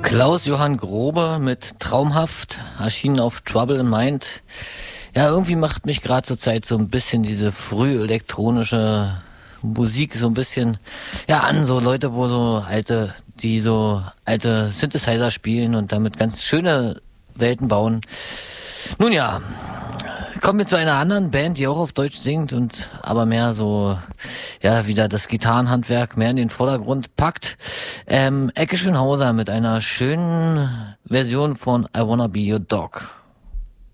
Klaus-Johann Grobe mit Traumhaft, erschienen auf Trouble in Mind. Ja, irgendwie macht mich gerade zur Zeit so ein bisschen diese früh elektronische Musik so ein bisschen, ja, an, so Leute, die so alte Synthesizer spielen und damit ganz schöne Welten bauen. Nun ja, kommen wir zu einer anderen Band, die auch auf Deutsch singt und aber mehr so, ja, wieder das Gitarrenhandwerk mehr in den Vordergrund packt. Ecke Schönhauser mit einer schönen Version von I Wanna Be Your Dog.